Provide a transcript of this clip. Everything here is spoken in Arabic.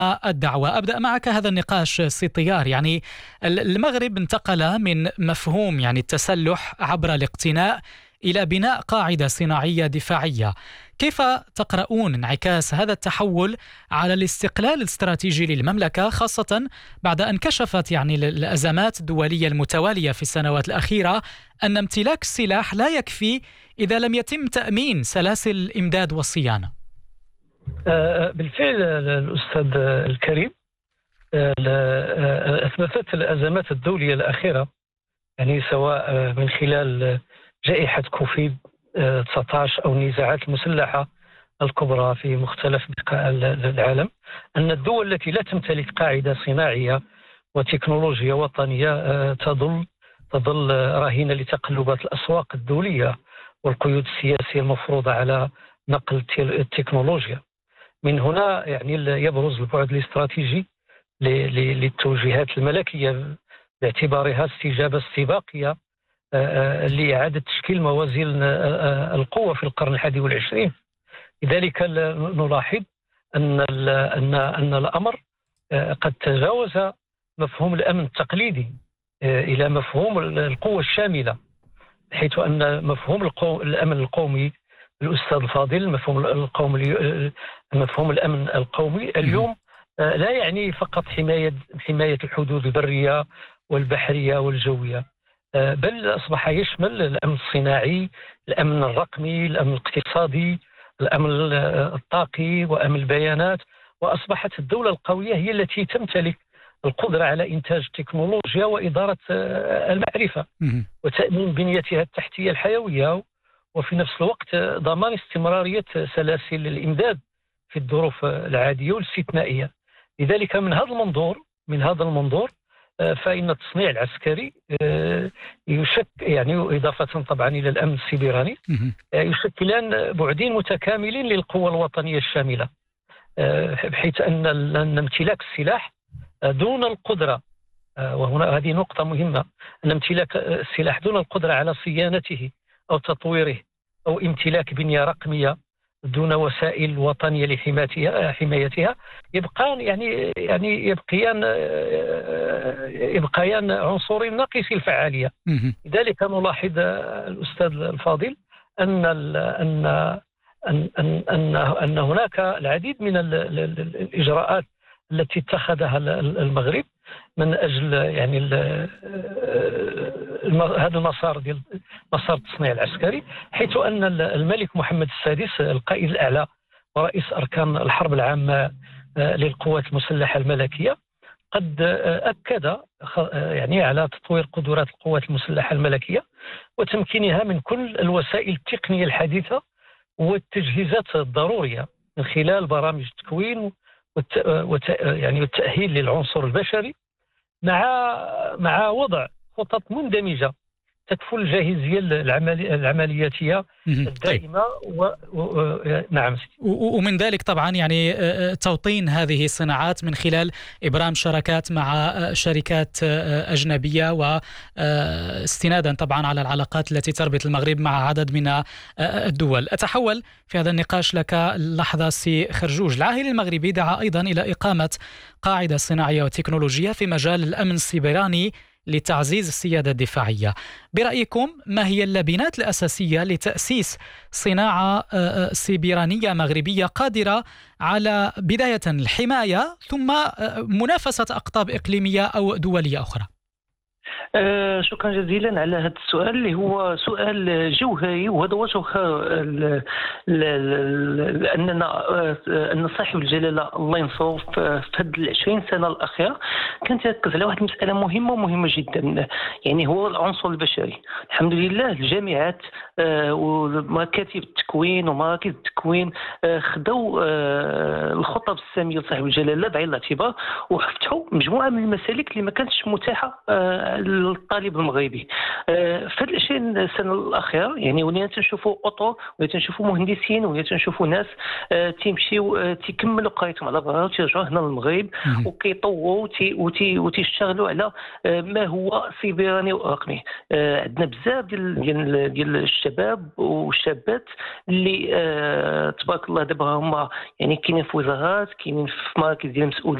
الدعوة. أبدأ معك هذا النقاش سي طيار. يعني المغرب انتقل من مفهوم يعني التسلح عبر الاقتناء إلى بناء قاعدة صناعية دفاعية. كيف تقرؤون انعكاس هذا التحول على الاستقلال الاستراتيجي للمملكة، خاصة بعد أن كشفت يعني الأزمات الدولية المتوالية في السنوات الأخيرة أن امتلاك السلاح لا يكفي إذا لم يتم تأمين سلاسل الإمداد والصيانة؟ بالفعل الأستاذ الكريم، أثبتت الأزمات الدولية الأخيرة، يعني سواء من خلال جائحة كوفيد 19 أو النزاعات المسلحة الكبرى في مختلف بقاع العالم، أن الدول التي لا تمتلك قاعدة صناعية وتكنولوجيا وطنية تظل رهينة لتقلبات الأسواق الدولية والقيود السياسية المفروضة على نقل التكنولوجيا. من هنا يعني يبرز البعد الاستراتيجي للتوجيهات الملكية باعتبارها استجابة استباقية لإعادة تشكيل موازين القوة في القرن 21. لذلك نلاحظ أن الأمر قد تجاوز مفهوم الأمن التقليدي إلى مفهوم القوة الشاملة، حيث أن مفهوم الأمن القومي الأستاذ الفاضل، مفهوم الأمن القومي اليوم لا يعني فقط حماية الحدود البرية والبحرية والجوية، بل أصبح يشمل الأمن الصناعي، الأمن الرقمي، الأمن الاقتصادي، الأمن الطاقي وأمن البيانات. وأصبحت الدولة القوية هي التي تمتلك القدرة على إنتاج التكنولوجيا وإدارة المعرفة وتأمين بنيتها التحتية الحيوية، وفي نفس الوقت ضمان استمرارية سلاسل الإمداد في الظروف العادية والاستثنائية. لذلك من هذا المنظور فإن التصنيع العسكري يعني إضافة طبعا إلى الأمن السيبراني يشكلان بعدين متكاملين للقوة الوطنية الشاملة، بحيث أن امتلاك السلاح دون القدرة، وهنا هذه نقطة مهمة، أن امتلاك السلاح دون القدرة على صيانته أو تطويره أو امتلاك بنية رقمية دون وسائل وطنية لحمايتها يبقيان عنصرين ناقصي الفعالية. لذلك نلاحظ الأستاذ الفاضل أن هناك العديد من الإجراءات التي اتخذها المغرب من أجل يعني هذا المسار مسار التصنيع العسكري، حيث أن الملك محمد السادس القائد الأعلى ورئيس أركان الحرب العامة للقوات المسلحة الملكية قد أكد يعني على تطوير قدرات القوات المسلحة الملكية وتمكينها من كل الوسائل التقنية الحديثة والتجهيزات الضرورية من خلال برامج التكوين والتأهيل للعنصر البشري، مع وضع خطط مندمجة تكفل الجاهزية العملياتية الدائمة. نعم. ومن ذلك طبعا يعني توطين هذه الصناعات من خلال إبرام شراكات مع شركات أجنبية، واستنادا طبعا على العلاقات التي تربط المغرب مع عدد من الدول. أتحول في هذا النقاش لك لحظة سي خرجوج. العاهل المغربي دعا أيضا إلى إقامة قاعدة صناعية وتكنولوجية في مجال الأمن السيبراني لتعزيز السيادة الدفاعية. برأيكم ما هي اللبنات الأساسية لتأسيس صناعة سيبرانية مغربية قادرة على بداية الحماية ثم منافسة أقطاب إقليمية أو دولية أخرى؟ شكرا جزيلا على هذا السؤال اللي هو سؤال جوهري، وهذا وجه أن صاحب الجلالة الله ينصره في هذه 20 سنة الأخيرة كان يركز على واحد المسألة مهمة جدا، يعني هو العنصر البشري. الحمد لله الجامعات ومكاتب التكوين ومراكز التكوين خدوا الخطب السامية لصاحب الجلالة بعين الاعتبار وفتحوا مجموعة من المسالك اللي ما كانتش متاحة للطالب المغربي. في هاد 20 سنه الاخيره يعني ولينا تنشوفوا اطر، ولينا تنشوفوا مهندسين، ولينا تنشوفوا ناس تيمشيو تيكملوا قرايتهم على برا وتيرجعوا هنا للمغرب وكيطوروا وتيشتغلوا على ما هو سيبراني ورقمي. عندنا بزاف ديال الشباب والشابات اللي تبارك الله دابا هما يعني كاينين في وزارات، كاينين في مراكز ديال المسؤوليه